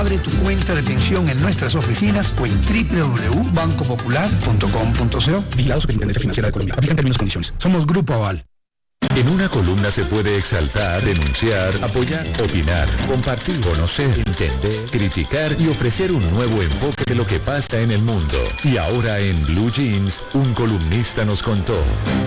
Abre tu cuenta de pensión en nuestras oficinas o en www.bancopopular.com.co. Vigilado Superintendencia Financiera de Colombia. Aplican términos y condiciones. Somos Grupo Aval. En una columna se puede exaltar, denunciar, apoyar, opinar, compartir, conocer, entender, criticar y ofrecer un nuevo enfoque de lo que pasa en el mundo. Y ahora en Blue Jeans, un columnista nos contó.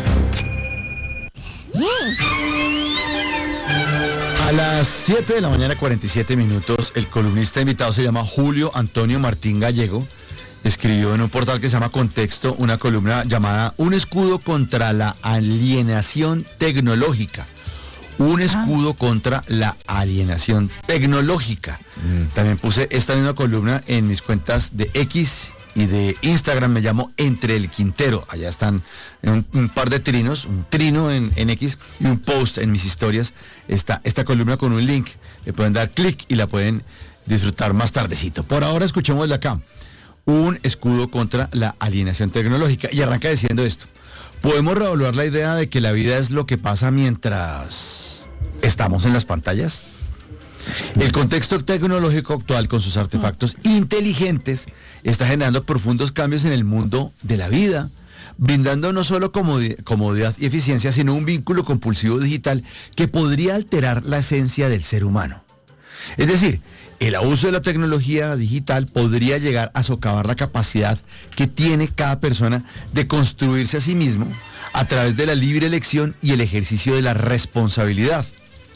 A las 7 de la mañana, 47 minutos, el columnista invitado se llama Julio Antonio Martín Gallego. Escribió en un portal que se llama Contexto una columna llamada Un escudo contra la alienación tecnológica. Un escudo contra la alienación tecnológica. También puse esta misma columna en mis cuentas de X y de Instagram. Me llamo Entre el Quintero. Allá están un par de trinos, un trino en X y un post en mis historias. Está esta columna con un link. Le pueden dar clic y la pueden disfrutar más tardecito. Por ahora escuchémosla acá. Un escudo contra la alienación tecnológica. Y arranca diciendo esto. ¿Podemos reevaluar la idea de que la vida es lo que pasa mientras estamos en las pantallas? El contexto tecnológico actual con sus artefactos inteligentes está generando profundos cambios en el mundo de la vida, brindando no solo comodidad y eficiencia, sino un vínculo compulsivo digital que podría alterar la esencia del ser humano. Es decir, el abuso de la tecnología digital podría llegar a socavar la capacidad que tiene cada persona de construirse a sí mismo a través de la libre elección y el ejercicio de la responsabilidad.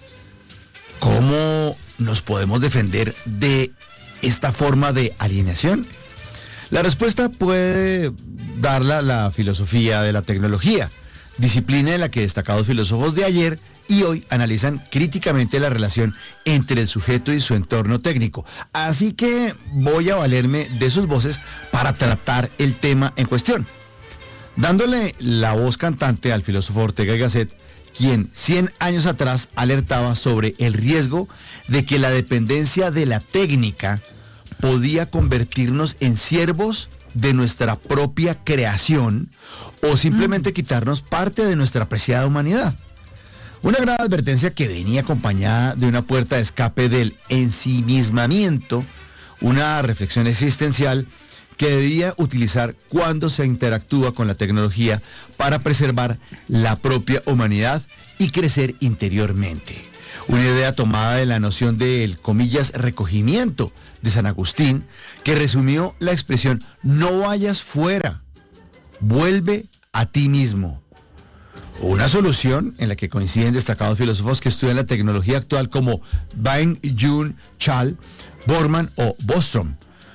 ¿Cómo nos podemos defender de esta forma de alienación? La respuesta puede darla la filosofía de la tecnología, disciplina en la que destacados filósofos de ayer y hoy analizan críticamente la relación entre el sujeto y su entorno técnico. Así que voy a valerme de sus voces para tratar el tema en cuestión, dándole la voz cantante al filósofo Ortega y Gasset, quien 100 años atrás alertaba sobre el riesgo de que la dependencia de la técnica podía convertirnos en siervos de nuestra propia creación o simplemente quitarnos parte de nuestra apreciada humanidad. Una gran advertencia que venía acompañada de una puerta de escape del ensimismamiento, una reflexión existencial que debía utilizar cuando se interactúa con la tecnología para preservar la propia humanidad y crecer interiormente. Una idea tomada de la noción del, comillas, recogimiento de San Agustín, que resumió la expresión no vayas fuera, vuelve a ti mismo. Una solución en la que coinciden destacados filósofos que estudian la tecnología actual como Byung-Chul Chal, Borman o Bostrom.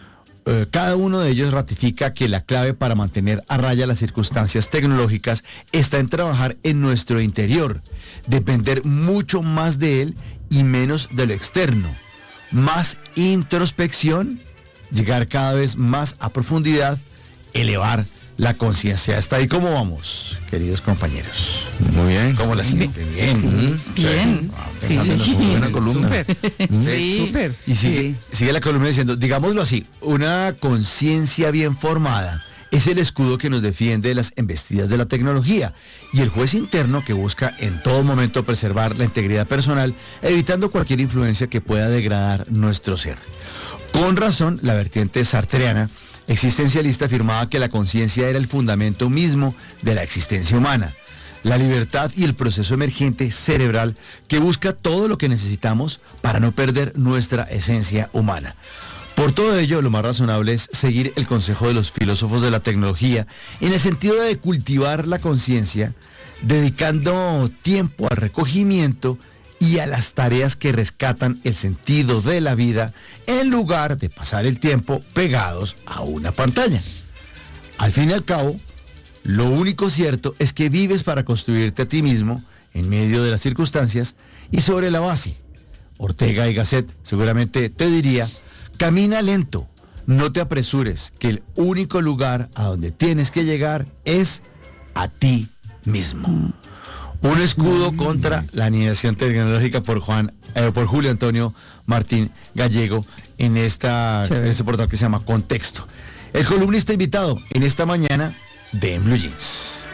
Cada uno de ellos ratifica que la clave para mantener a raya las circunstancias tecnológicas está en trabajar en nuestro interior, depender mucho más de él y menos de lo externo. Más introspección, llegar cada vez más a profundidad, elevar la conciencia. ¿Hasta ahí cómo vamos, queridos compañeros? Muy bien. ¿Cómo la sienten? Bien. Bien. Sí, sí. Buena columna. Sí. Súper. Y sigue la columna diciendo, digámoslo así, una conciencia bien formada es el escudo que nos defiende de las embestidas de la tecnología y el juez interno que busca en todo momento preservar la integridad personal, evitando cualquier influencia que pueda degradar nuestro ser. Con razón, la vertiente sartreana existencialista afirmaba que la conciencia era el fundamento mismo de la existencia humana, la libertad y el proceso emergente cerebral que busca todo lo que necesitamos para no perder nuestra esencia humana. Por todo ello, lo más razonable es seguir el consejo de los filósofos de la tecnología en el sentido de cultivar la conciencia, dedicando tiempo al recogimiento y a las tareas que rescatan el sentido de la vida, en lugar de pasar el tiempo pegados a una pantalla. Al fin y al cabo, lo único cierto es que vives para construirte a ti mismo en medio de las circunstancias y sobre la base. Ortega y Gasset seguramente te diría, camina lento, no te apresures, que el único lugar a donde tienes que llegar es a ti mismo. Un escudo contra la alienación tecnológica por Julio Antonio Martín Gallego en este portal que se llama Contexto. El columnista invitado en esta mañana de Blue Jeans.